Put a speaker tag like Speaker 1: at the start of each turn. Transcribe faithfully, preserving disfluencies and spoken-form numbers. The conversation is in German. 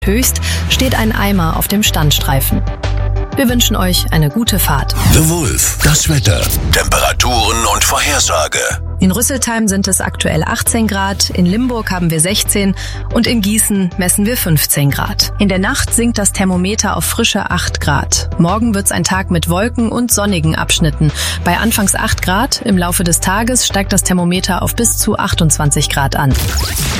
Speaker 1: Höchst steht ein Eimer auf dem Standstreifen. Wir wünschen euch eine gute Fahrt.
Speaker 2: The Wolf, das Wetter, Temperaturen und Vorhersage.
Speaker 1: In Rüsselsheim sind es aktuell achtzehn Grad, in Limburg haben wir sechzehn und in Gießen messen wir fünfzehn Grad. In der Nacht sinkt das Thermometer auf frische acht Grad. Morgen wird's ein Tag mit Wolken und sonnigen Abschnitten. Bei anfangs acht Grad, im Laufe des Tages steigt das Thermometer auf bis zu achtundzwanzig Grad an.